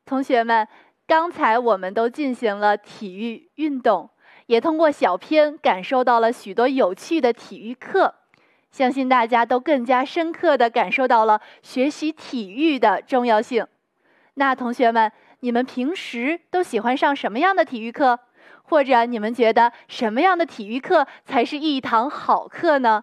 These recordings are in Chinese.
同学们，刚才我们都进行了体育运动，也通过小片感受到了许多有趣的体育课。相信大家都更加深刻地感受到了学习体育的重要性。那同学们，你们平时都喜欢上什么样的体育课？或者你们觉得什么样的体育课才是一堂好课呢？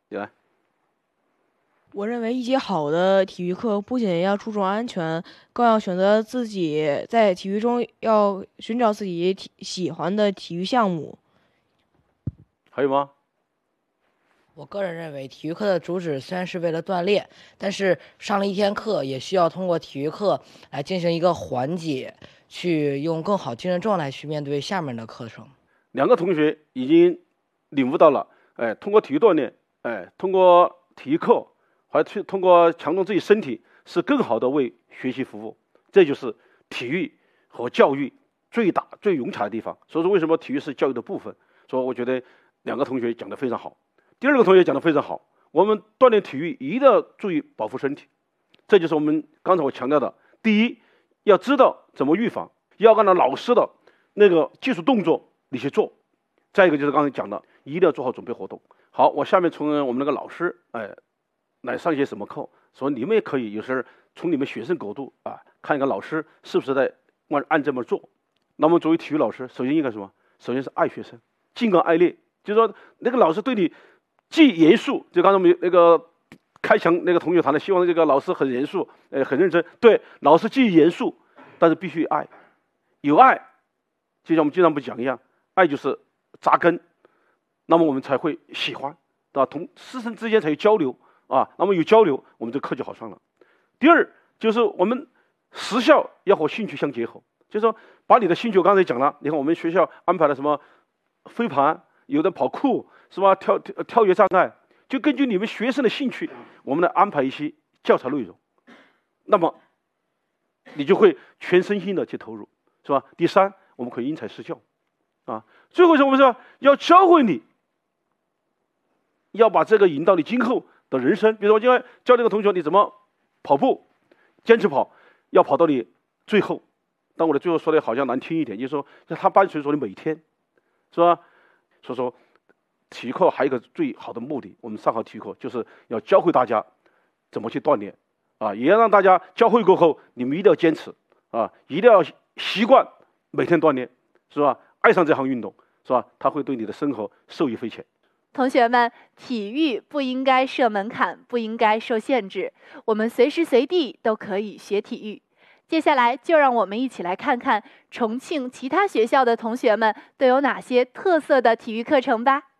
我认为一节好的体育课不仅要注重安全，更要选择自己在体育中要寻找自己喜欢的体育项目。 还有吗？ 我个人认为，体育课的主旨虽然是为了锻炼，但是上了一天课，也需要通过体育课来进行一个缓解，去用更好精神状态去面对下面的课程。 两个同学已经领悟到了，通过体育锻炼，通过体育课，还通过强壮自己身体，是更好的为学习服务。这就是体育和教育最大、最融洽的地方。所以说，为什么体育是教育的部分？所以我觉得两个同学讲得非常好。第二个同学讲得非常好，我们锻炼体育一定要注意保护身体，这就是我们刚才我强调的。第一，要知道怎么预防，要按照老师的那个技术动作你去做。再一个就是刚才讲的，一定要做好准备活动。好，我下面从我们那个老师来上一些什么课，所以你们也可以有时候从你们学生角度看一看老师是不是在按这么做。那么作为体育老师，首先应该什么？首先是爱学生，敬而爱猎，就是说那个老师对你既严肃，就刚才我们那个开强那个同学谈的，希望这个老师很严肃，很认真。对，老师既严肃，但是必须爱，有爱，就像我们经常不讲一样，爱就是扎根，那么我们才会喜欢，对吧？同师生之间才有交流那么有交流，我们这课就好上了。第二就是我们实效要和兴趣相结合，就是说把你的兴趣，我刚才讲了，你看我们学校安排了什么飞盘，有的跑酷是吧？跳跃障碍，就根据你们学生的兴趣，我们来安排一些教材内容，那么你就会全身心的去投入，是吧？第三，我们可以因材施教最后是我们说要教会你，要把这个引到你今后的人生。比如说，我今天教这个同学你怎么跑步，坚持跑，要跑到你最后。但我的最后说的好像难听一点，就是说他伴随着你每天，是吧？所以说体育课还有一个最好的目的，我们上好体育课就是要教会大家怎么去锻炼也要让大家教会过后，你们一定要坚持一定要习惯每天锻炼，是吧？爱上这项运动，是吧？它会对你的生活受益匪浅。 同学们，体育不应该设门槛，不应该受限制，我们随时随地都可以学体育。接下来就让我们一起来看看重庆其他学校的同学们都有哪些特色的体育课程吧。